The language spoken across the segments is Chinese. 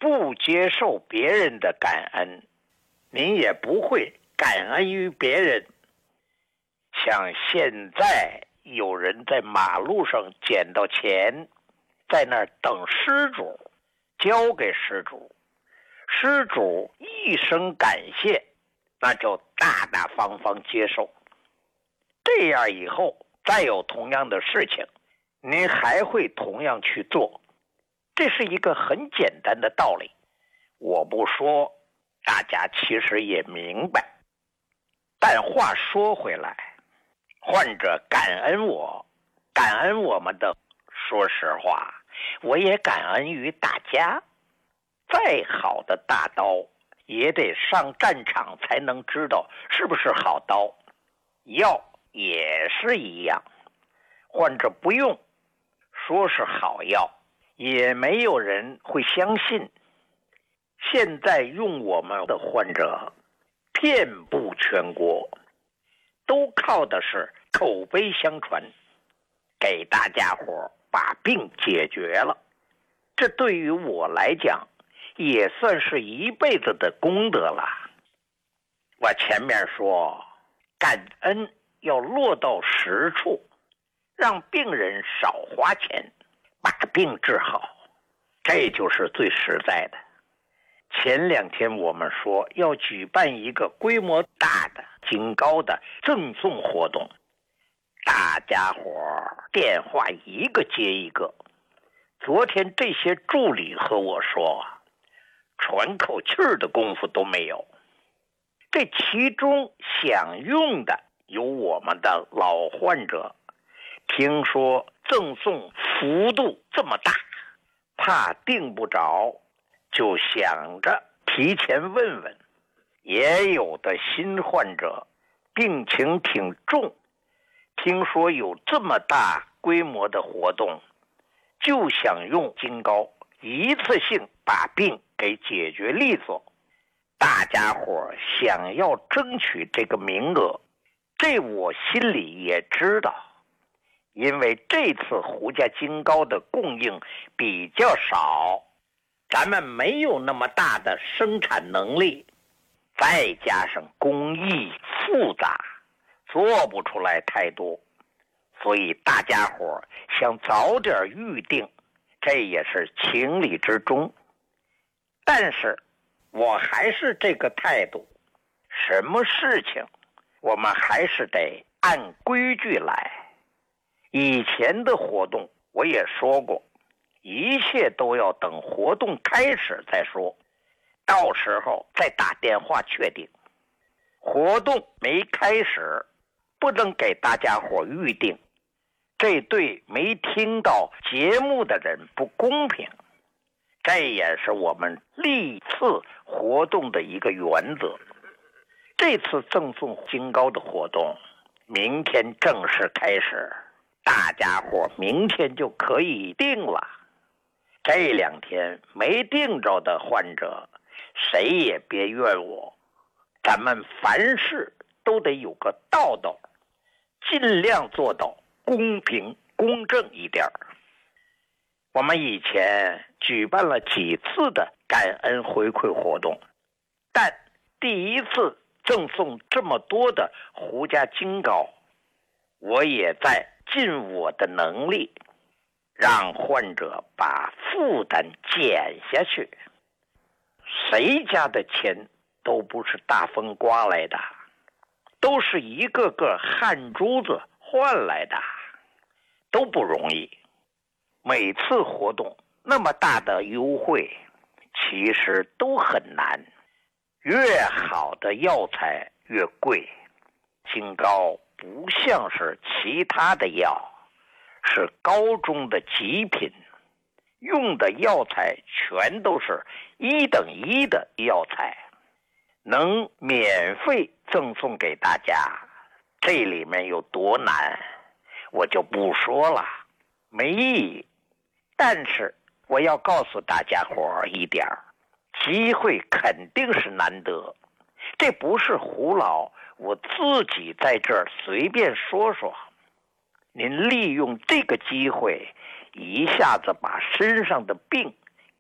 不接受别人的感恩，您也不会感恩于别人。像现在有人在马路上捡到钱，在那儿等失主，交给失主，失主一声感谢，那就大大方方接受。这样以后再有同样的事情，您还会同样去做。这是一个很简单的道理，我不说，大家其实也明白。但话说回来，患者感恩我，感恩我们的，说实话，我也感恩于大家。再好的大刀也得上战场才能知道是不是好刀，药也是一样，患者不用，说是好药，也没有人会相信。现在用我们的患者遍布全国，都靠的是口碑相传，给大家伙把病解决了。这对于我来讲也算是一辈子的功德了。我前面说感恩要落到实处，让病人少花钱把病治好，这就是最实在的。前2天我们说要举办一个规模大的金高的赠送活动，大家伙电话一个接一个。昨天这些助理和我说，喘口气儿的功夫都没有。这其中享用的有我们的老患者，听说赠送幅度这么大，怕订不着，就想着提前问问。也有的新患者病情挺重，听说有这么大规模的活动，就想用金膏一次性把病给解决利索。大家伙想要争取这个名额，这我心里也知道，因为这次胡家金膏的供应比较少，咱们没有那么大的生产能力，再加上工艺复杂，做不出来太多，所以大家伙想早点预定，这也是情理之中。但是我还是这个态度，什么事情我们还是得按规矩来。以前的活动我也说过，一切都要等活动开始再说，到时候再打电话确定。活动没开始，不能给大家伙预定，这对没听到节目的人不公平。这也是我们历次活动的一个原则。这次赠送金膏的活动明天正式开始，大家伙明天就可以订了。这2天没订着的患者，谁也别怨我，咱们凡事都得有个道道，尽量做到公平公正一点。我们以前举办了几次的感恩回馈活动，但第一次赠送这么多的胡家金膏，我也在尽我的能力，让患者把负担减下去。谁家的钱都不是大风刮来的，都是一个个汗珠子换来的，都不容易。每次活动那么大的优惠，其实都很难。越好的药材越贵，金膏不像是其他的药，是高中的极品，用的药材全都是1等1的药材，能免费赠送给大家，这里面有多难我就不说了，没意义。但是我要告诉大家伙一点，机会肯定是难得，这不是胡老我自己在这儿随便说说。您利用这个机会，一下子把身上的病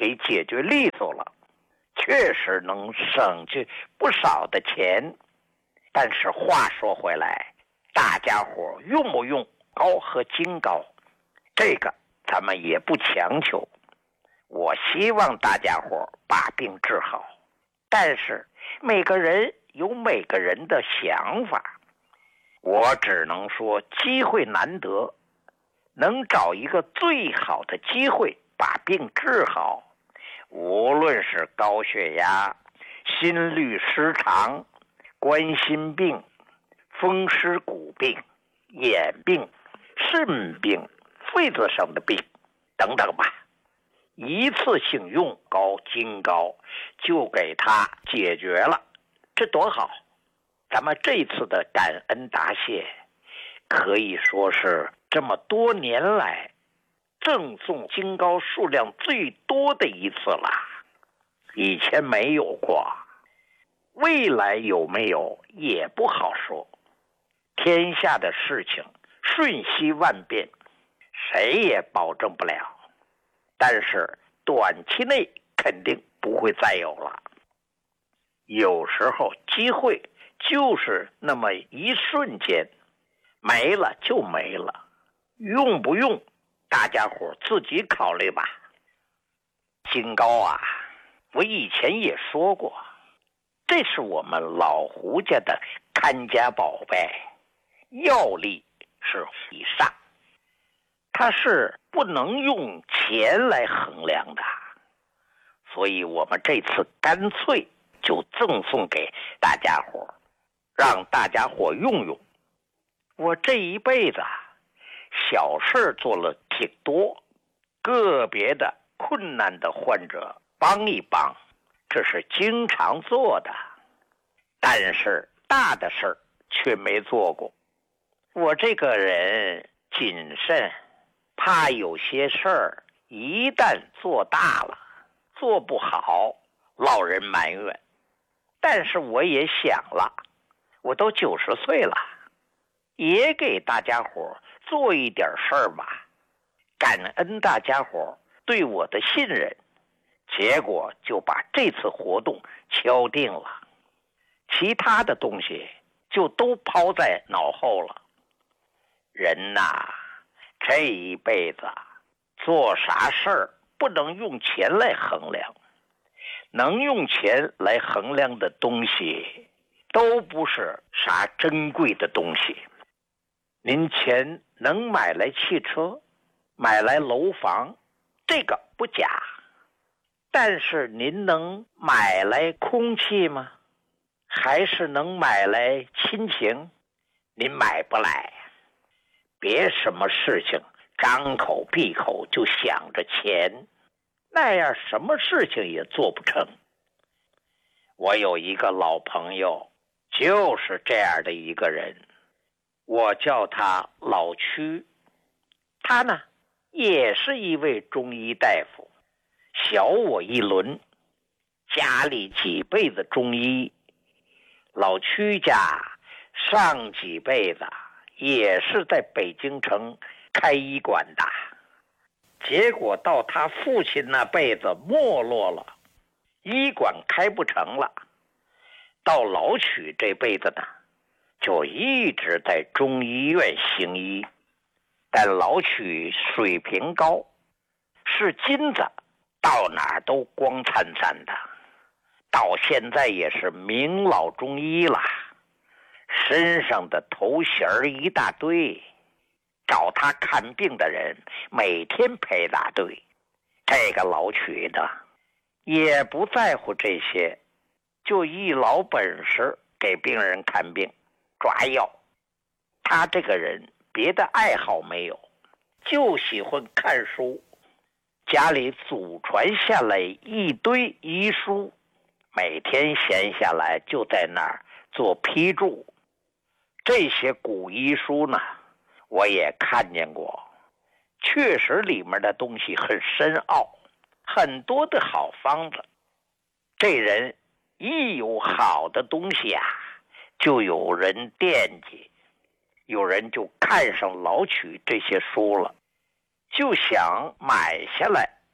给解决利索了，确实能省去不少的钱。但是话说回来，大家伙用不用膏和金膏，这个咱们也不强求。我希望大家伙把病治好，但是每个人有每个人的想法，我只能说机会难得，能找一个最好的机会把病治好，无论是高血压、心律失常、冠心病、风湿骨病、眼病、肾病、肺子上的病等等吧，一次性用膏金膏就给他解决了，这多好。咱们这次的感恩答谢可以说是这么多年来赠送金膏数量最多的一次了，以前没有过，未来有没有也不好说。天下的事情瞬息万变，谁也保证不了，但是短期内肯定不会再有了。有时候机会就是那么一瞬间，没了就没了，用不用大家伙自己考虑吧。金膏啊，我以前也说过，这是我们老胡家的看家宝贝，药力是以上，它是不能用钱来衡量的，所以我们这次干脆就赠送给大家伙，让大家伙用用。我这一辈子小事做了挺多，个别的困难的患者帮一帮，这是经常做的，但是大的事却没做过。我这个人谨慎，怕有些事儿一旦做大了，做不好，落人埋怨。但是我也想了，我都90岁了，也给大家伙做一点事儿吧，感恩大家伙对我的信任，结果就把这次活动敲定了，其他的东西就都抛在脑后了。人呐，这一辈子做啥事儿不能用钱来衡量，能用钱来衡量的东西都不是啥珍贵的东西。您钱能买来汽车，买来楼房，这个不假，但是您能买来空气吗？还是能买来亲情？您买不来。别什么事情张口闭口就想着钱，那样什么事情也做不成。我有一个老朋友，就是这样的一个人，我叫他老屈。他呢，也是一位中医大夫，小我一轮，家里几辈子中医。老屈家上几辈子也是在北京城开医馆的，结果到他父亲那辈子没落了，医馆开不成了。到老曲这辈子呢，就一直在中医院行医，但老曲水平高，是金子，到哪儿都光灿灿的，到现在也是名老中医了，身上的头衔一大堆，找他看病的人每天排大队。这个老曲的也不在乎这些，就一老本事给病人看病抓药。他这个人别的爱好没有，就喜欢看书，家里祖传下来一堆医书，每天闲下来就在那儿做批注。这些古医书呢，我也看见过，确实里面的东西很深奥，很多的好方子。这人一有好的东西啊，就有人惦记，有人就看上老曲这些书了，就想买下来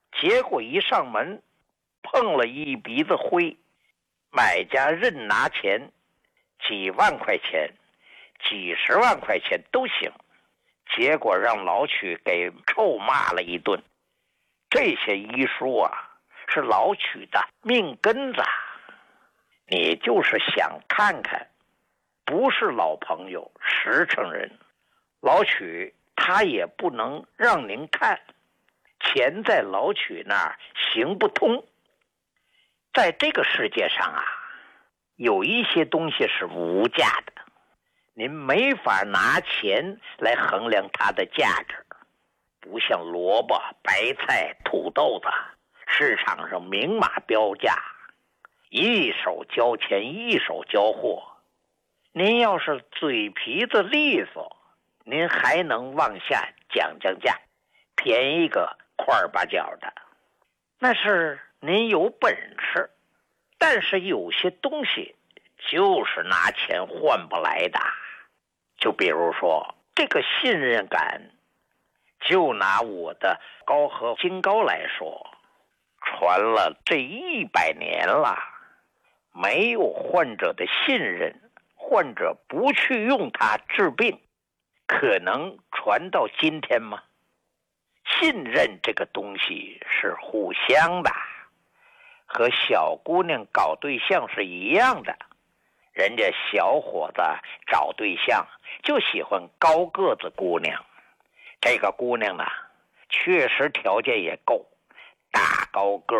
结果一上门碰了一鼻子灰，买家认拿钱，几万块钱几十万块钱都行，结果让老曲给臭骂了一顿。这些医书啊，是老曲的命根子，你就是想看看，不是老朋友实诚人，老曲他也不能让您看，钱在老曲那儿行不通。在这个世界上啊，有一些东西是无价的，您没法拿钱来衡量它的价值。不像萝卜、白菜、土豆子，市场上明码标价，一手交钱一手交货。您要是嘴皮子利索，您还能往下讲价，便宜个块八角的，那是您有本事。但是有些东西就是拿钱换不来的，就比如说这个信任感。就拿我的高和金膏来说，传了这100年了，没有患者的信任，患者不去用它治病，可能传到今天吗？信任这个东西是互相的，和小姑娘搞对象是一样的。人家小伙子找对象就喜欢高个子姑娘，这个姑娘呢，确实条件也够，大高个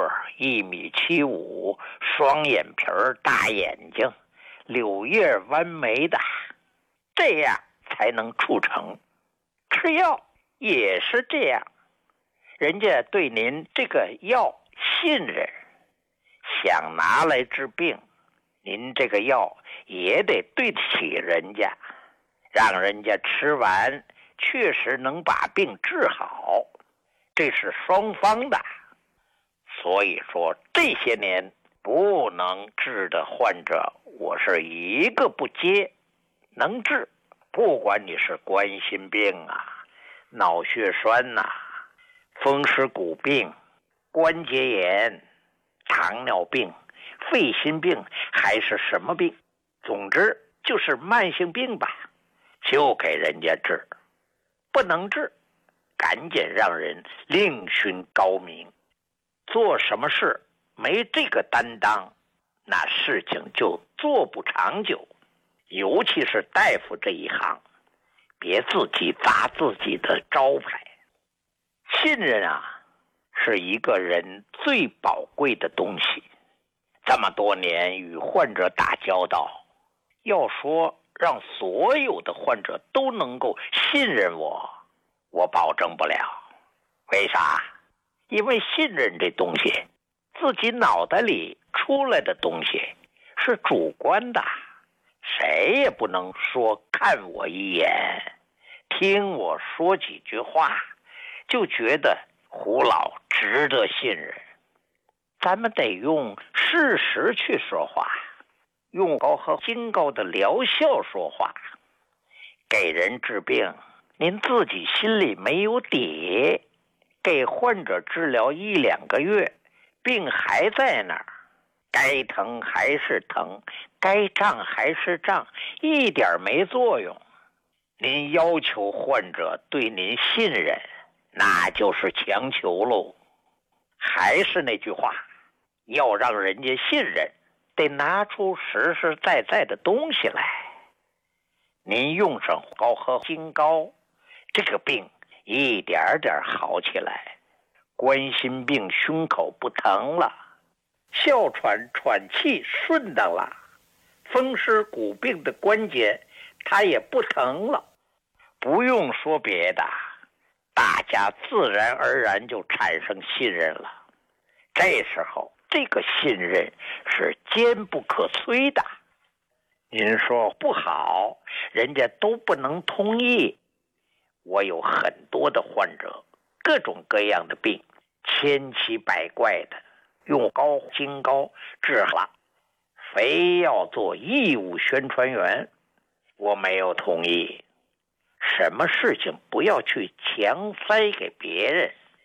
1.75米，双眼皮儿，大眼睛，柳叶弯眉的，这样才能促成。吃药也是这样，人家对您这个药信任，想拿来治病，您这个药也得对得起人家，让人家吃完确实能把病治好，这是双方的。所以说这些年不能治的患者，我是一个不接。能治，不管你是冠心病啊、脑血栓啊、风湿骨病、关节炎、糖尿病、肺心病还是什么病，总之就是慢性病吧，就给人家治。不能治，赶紧让人另寻高明。做什么事没这个担当，那事情就做不长久。尤其是大夫这一行，别自己砸自己的招牌。信任啊，是一个人最宝贵的东西。这么多年与患者打交道，要说让所有的患者都能够信任我，我保证不了。为啥？因为信任这东西，自己脑袋里出来的东西是主观的，谁也不能说看我一眼，听我说几句话，就觉得胡老值得信任。咱们得用事实去说话，用高和金高的疗效说话。给人治病，您自己心里没有底，给患者治疗1-2个月，病还在那儿，该疼还是疼，该胀还是胀，一点没作用。您要求患者对您信任，那就是强求喽。还是那句话，要让人家信任，得拿出实实在在的东西来。您用上高和金膏，这个病一点点好起来，冠心病胸口不疼了，哮喘喘气顺当了，风湿骨病的关节它也不疼了。不用说别的，大家自然而然就产生信任了。这时候这个信任是坚不可摧的。您说不好，人家都不能同意。我有很多的患者，各种各样的病，千奇百怪的，用高金膏治了，非要做义务宣传员，我没有同意。什么事情不要去强塞给别人，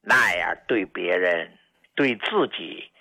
那样对别人、对自己